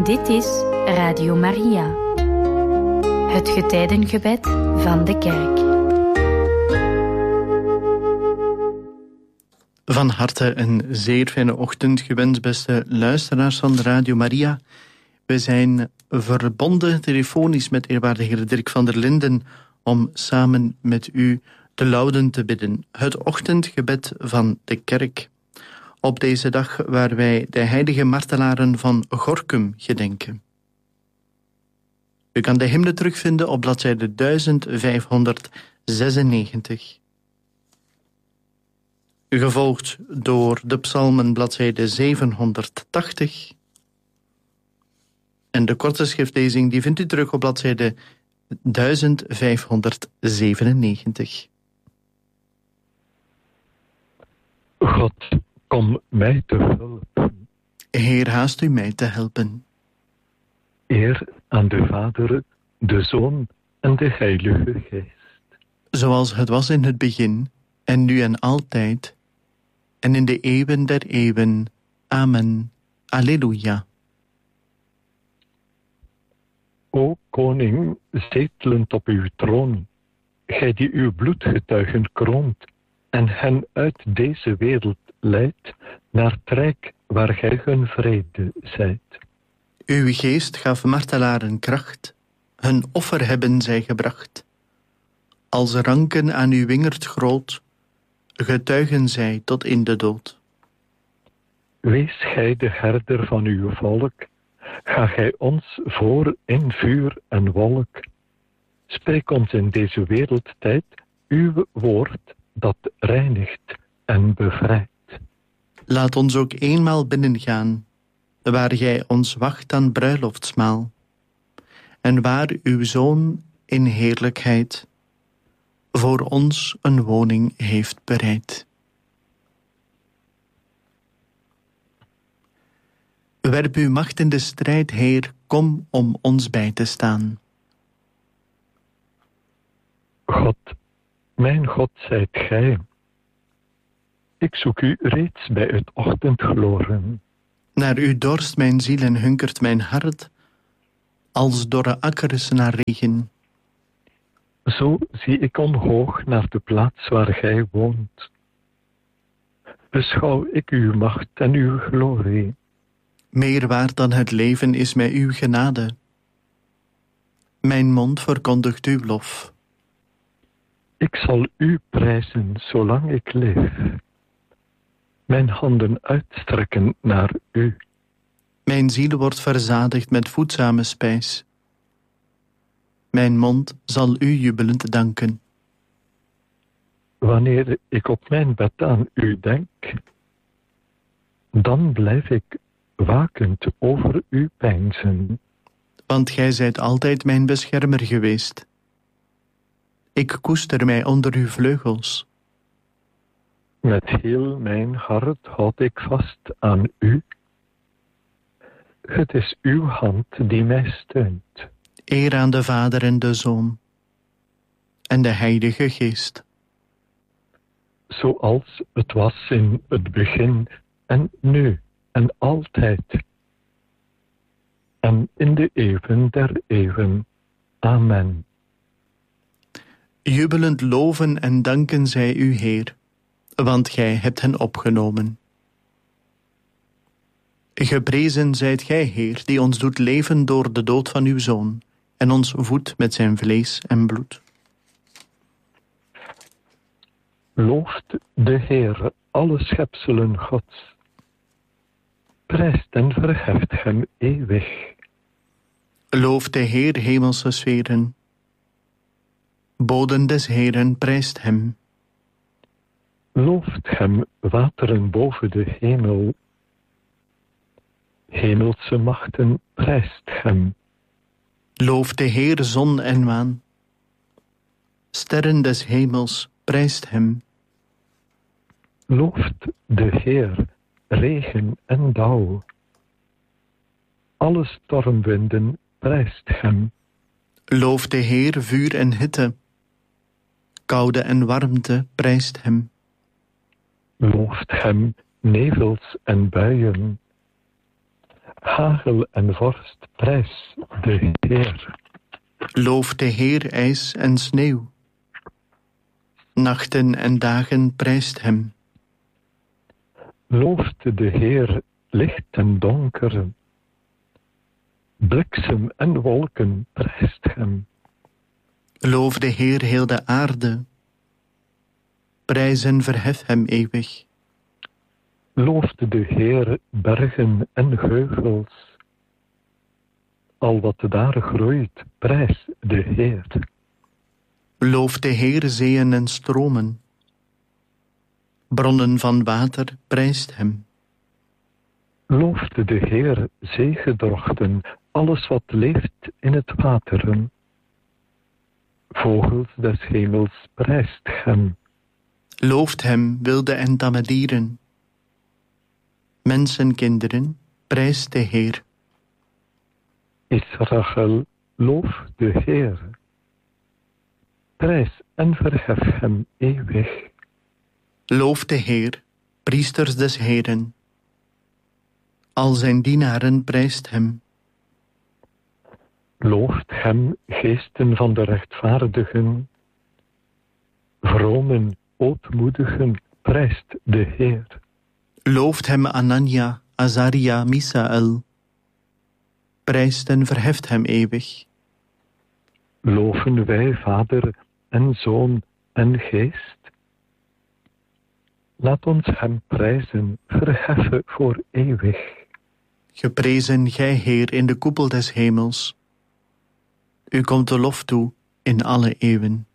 Dit is Radio Maria, het getijdengebed van de kerk. Van harte een zeer fijne ochtend gewenst, beste luisteraars van Radio Maria. We zijn verbonden telefonisch met eerwaardige Dirk van der Linden om samen met u de Lauden te bidden. Het ochtendgebed van de kerk. Op deze dag waar wij de heilige martelaren van Gorinchem gedenken. U kan de hymne terugvinden op bladzijde 1596. Gevolgd door de psalmen bladzijde 780. En de korte schriftlezing die vindt u terug op bladzijde 1597. God, kom mij te helpen. Heer, haast u mij te helpen. Eer aan de Vader, de Zoon en de Heilige Geest. Zoals het was in het begin, en nu en altijd, en in de eeuwen der eeuwen. Amen. Alleluia. O koning, zetelend op uw troon, gij die uw bloedgetuigen kroont en hen uit deze wereld leidt naar het rijk waar gij hun vrede zijt. Uw geest gaf martelaren kracht, hun offer hebben zij gebracht. Als ranken aan uw wingerd groot, getuigen zij tot in de dood. Wees gij de herder van uw volk, ga gij ons voor in vuur en wolk. Spreek ons in deze wereldtijd uw woord dat reinigt en bevrijdt. Laat ons ook eenmaal binnengaan, waar gij ons wacht aan bruiloftsmaal, en waar uw Zoon in heerlijkheid voor ons een woning heeft bereid. Werp uw macht in de strijd, Heer, kom om ons bij te staan. God, mijn God zijt gij. Ik zoek u reeds bij het ochtendgloren. Naar u dorst mijn ziel en hunkert mijn hart, als dorre akkers naar regen. Zo zie ik omhoog naar de plaats waar gij woont. Beschouw ik uw macht en uw glorie. Meer waard dan het leven is mij uw genade. Mijn mond verkondigt uw lof. Ik zal u prijzen zolang ik leef. Mijn handen uitstrekken naar u. Mijn ziel wordt verzadigd met voedzame spijs. Mijn mond zal u jubelend danken. Wanneer ik op mijn bed aan u denk, dan blijf ik wakend over u peinzen. Want gij zijt altijd mijn beschermer geweest. Ik koester mij onder uw vleugels. Met heel mijn hart houd ik vast aan u. Het is uw hand die mij steunt. Eer aan de Vader en de Zoon en de Heilige Geest. Zoals het was in het begin en nu en altijd. En in de eeuwen der eeuwen. Amen. Jubelend loven en danken zij u, Heer, want gij hebt hen opgenomen. Geprezen zijt gij, Heer, die ons doet leven door de dood van uw Zoon en ons voedt met zijn vlees en bloed. Looft de Heer alle schepselen Gods. Prijst en verheft hem eeuwig. Looft de Heer hemelse sferen. Boden des Heeren prijst hem. Looft hem wateren boven de hemel. Hemelse machten prijst hem. Looft de Heer zon en maan. Sterren des hemels prijst hem. Looft de Heer regen en dauw. Alle stormwinden prijst hem. Looft de Heer vuur en hitte. Koude en warmte prijst hem. Looft hem nevels en buien. Hagel en vorst, prijs de Heer. Loof de Heer, ijs en sneeuw. Nachten en dagen prijst hem. Looft de Heer, licht en donker. Bliksem en wolken prijst hem. Loof de Heer, heel de aarde. Prijs en verhef hem eeuwig. Looft de Heer, bergen en heuvels. Al wat daar groeit, prijs de Heer. Loof de Heer, zeeën en stromen. Bronnen van water prijst hem. Looft de Heer, zeegedrochten, alles wat leeft in het wateren. Vogels des hemels prijst hem. Looft hem, wilde en tamme dieren. Mensenkinderen, prijst de Heer. Israël, loof de Heer. Prijs en verhef hem eeuwig. Loof de Heer, priesters des Heeren. Al zijn dienaren prijst hem. Looft hem, geesten van de rechtvaardigen. Vromen, ootmoedigen, prijst de Heer. Looft hem Anania, Azaria, Misaël. Prijst en verheft hem eeuwig. Loven wij Vader en Zoon en Geest? Laat ons hem prijzen, verheffen voor eeuwig. Geprezen gij, Heer, in de koepel des hemels. U komt de lof toe in alle eeuwen.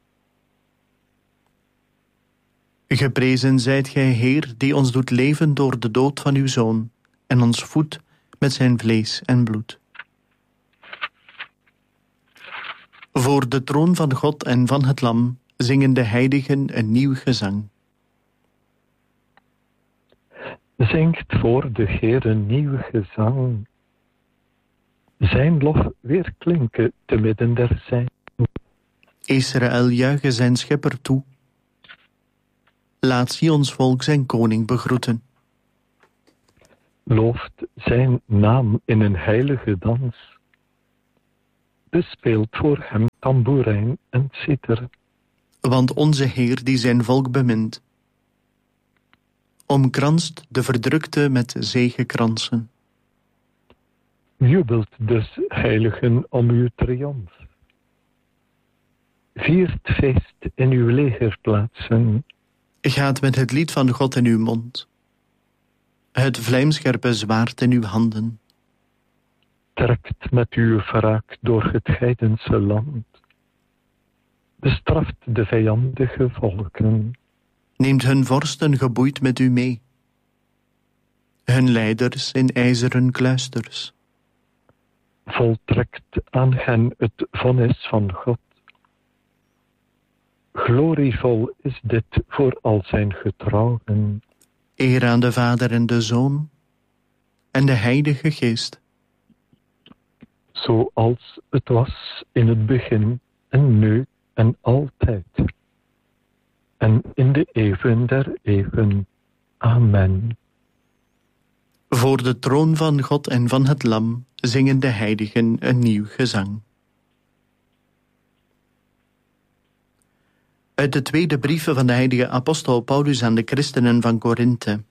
Geprezen zijt gij, Heer, die ons doet leven door de dood van uw Zoon en ons voedt met zijn vlees en bloed. Voor de troon van God en van het Lam zingen de heiligen een nieuw gezang. Zingt voor de Heer een nieuw gezang. Zijn lof weerklinken te midden der zijn. Israël juiche zijn schepper toe. Laat Sions volk zijn koning begroeten. Looft zijn naam in een heilige dans. Bespeelt voor hem tamboerijn en citer. Want onze Heer die zijn volk bemint, omkranst de verdrukte met zegekransen. Jubelt dus, heiligen, om uw triomf. Viert feest in uw legerplaatsen. Gaat met het lied van God in uw mond, het vlijmscherpe zwaard in uw handen. Trekt met uw wraak door het heidense land. Bestraft de vijandige volken. Neemt hun vorsten geboeid met u mee, hun leiders in ijzeren kluisters. Voltrekt aan hen het vonnis van God. Glorievol is dit voor al zijn getrouwen. Eer aan de Vader en de Zoon en de Heilige Geest. Zoals het was in het begin en nu en altijd. En in de eeuwen der eeuwen. Amen. Voor de troon van God en van het Lam zingen de heiligen een nieuw gezang. Uit de tweede brief van de heilige apostel Paulus aan de christenen van Korinthe.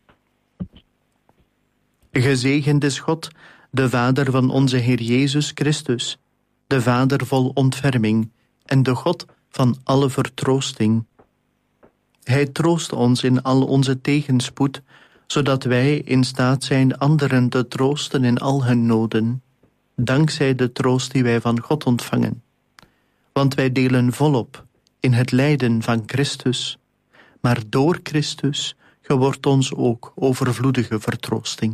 Gezegend is God, de Vader van onze Heer Jezus Christus, de Vader vol ontferming en de God van alle vertroosting. Hij troost ons in al onze tegenspoed, zodat wij in staat zijn anderen te troosten in al hun noden, dankzij de troost die wij van God ontvangen. Want wij delen volop in het lijden van Christus, maar door Christus gewordt ons ook overvloedige vertroosting.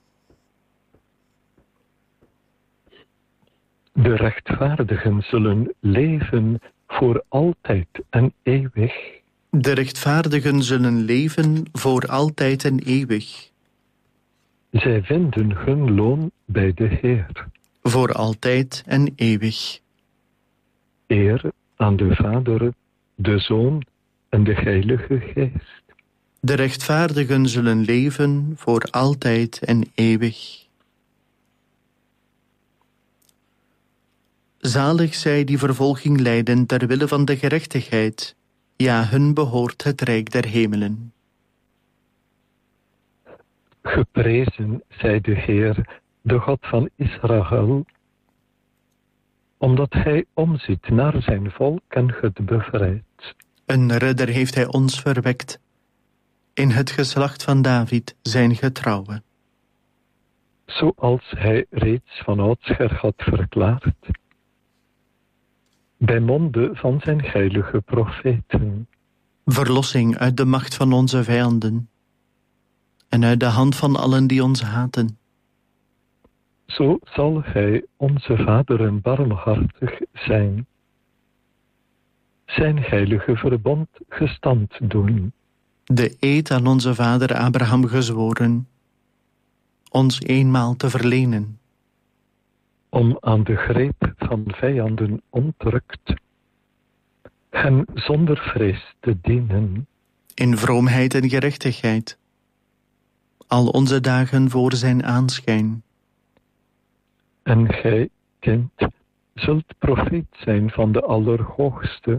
De rechtvaardigen zullen leven voor altijd en eeuwig. De rechtvaardigen zullen leven voor altijd en eeuwig. Zij vinden hun loon bij de Heer. Voor altijd en eeuwig. Eer aan de Vader, de Zoon en de Heilige Geest. De rechtvaardigen zullen leven voor altijd en eeuwig. Zalig zij die vervolging lijden ter wille van de gerechtigheid. Ja, hun behoort het rijk der hemelen. Geprezen zij de Heer, de God van Israël, omdat hij omziet naar zijn volk en het bevrijdt. Een redder heeft hij ons verwekt, in het geslacht van David, zijn getrouwe. Zoals hij reeds van oudsher had verklaard, bij monden van zijn heilige profeten. Verlossing uit de macht van onze vijanden en uit de hand van allen die ons haten. Zo zal hij onze vaderen barmhartig zijn, zijn heilige verbond gestand doen. De eed aan onze vader Abraham gezworen, ons eenmaal te verlenen. Om aan de greep van vijanden ontrukt, hem zonder vrees te dienen. In vroomheid en gerechtigheid, al onze dagen voor zijn aanschijn. En gij, kind, zult profeet zijn van de Allerhoogste,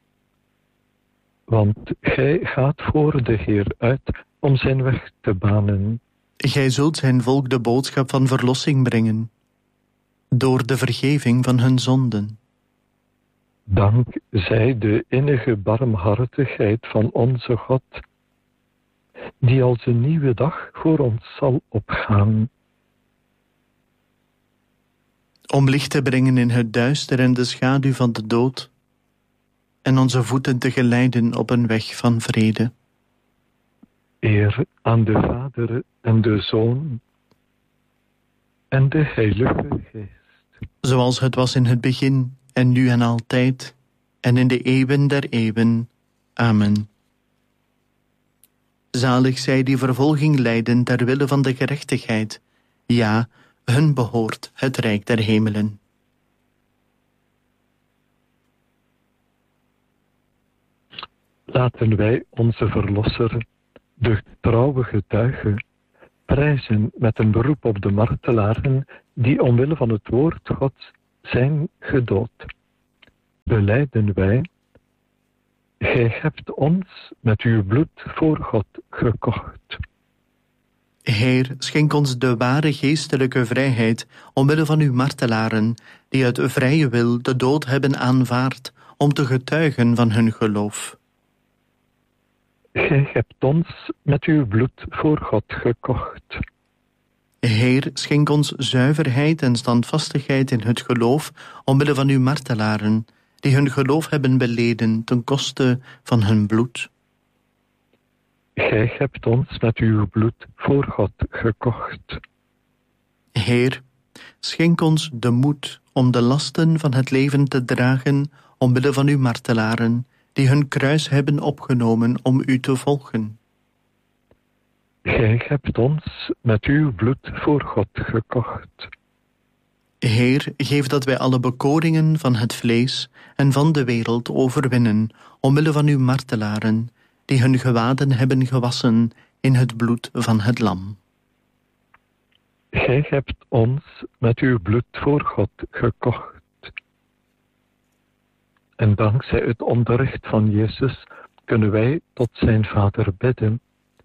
want gij gaat voor de Heer uit om zijn weg te banen. Gij zult zijn volk de boodschap van verlossing brengen, door de vergeving van hun zonden. Dank zij de innige barmhartigheid van onze God, die als een nieuwe dag voor ons zal opgaan. Om licht te brengen in het duister en de schaduw van de dood, en onze voeten te geleiden op een weg van vrede. Eer aan de Vader en de Zoon en de Heilige Geest. Zoals het was in het begin, en nu en altijd, en in de eeuwen der eeuwen. Amen. Zalig zij die vervolging lijden ter wille van de gerechtigheid. Ja, hun behoort het rijk der hemelen. Laten wij onze Verlosser, de trouwe getuige, prijzen met een beroep op de martelaren die omwille van het woord Gods zijn gedood. Belijden wij: gij hebt ons met uw bloed voor God gekocht. Heer, schenk ons de ware geestelijke vrijheid omwille van uw martelaren, die uit vrije wil de dood hebben aanvaard om te getuigen van hun geloof. Gij hebt ons met uw bloed voor God gekocht. Heer, schenk ons zuiverheid en standvastigheid in het geloof omwille van uw martelaren, die hun geloof hebben beleden ten koste van hun bloed. Gij hebt ons met uw bloed voor God gekocht. Heer, schenk ons de moed om de lasten van het leven te dragen omwille van uw martelaren, die hun kruis hebben opgenomen om u te volgen. Gij hebt ons met uw bloed voor God gekocht. Heer, geef dat wij alle bekoringen van het vlees en van de wereld overwinnen, omwille van uw martelaren, die hun gewaden hebben gewassen in het bloed van het lam. Gij hebt ons met uw bloed voor God gekocht. En dankzij het onderricht van Jezus kunnen wij tot zijn Vader bidden.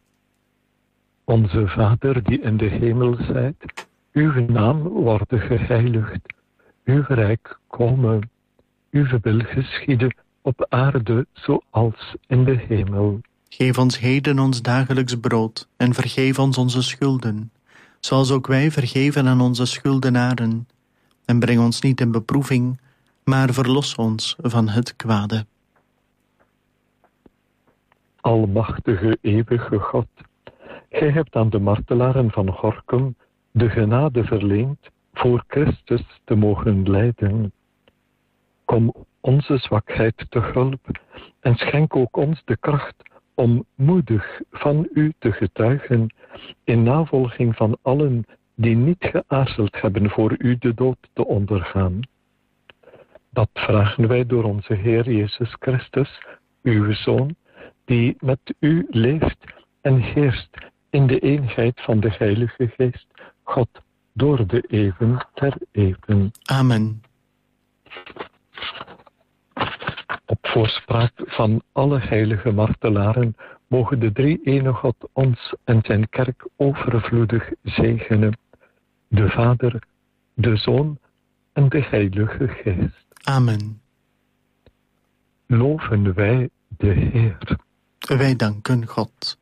Onze Vader die in de hemel zijt, uw naam worden geheiligd, uw rijk komen, uw wil geschieden op aarde zoals in de hemel. Geef ons heden ons dagelijks brood en vergeef ons onze schulden, zoals ook wij vergeven aan onze schuldenaren. En breng ons niet in beproeving, maar verlos ons van het kwade. Almachtige, eeuwige God, gij hebt aan de martelaren van Gorinchem de genade verleend voor Christus te mogen lijden. Kom onze zwakheid te hulp en schenk ook ons de kracht om moedig van u te getuigen in navolging van allen die niet geaarzeld hebben voor u de dood te ondergaan. Dat vragen wij door onze Heer Jezus Christus, uw Zoon, die met u leeft en heerst in de eenheid van de Heilige Geest, God, door de eeuwen ter eeuwen. Amen. Voorspraak van alle heilige martelaren, mogen de drie-ene God ons en zijn kerk overvloedig zegenen. De Vader, de Zoon en de Heilige Geest. Amen. Loven wij de Heer. Wij danken God.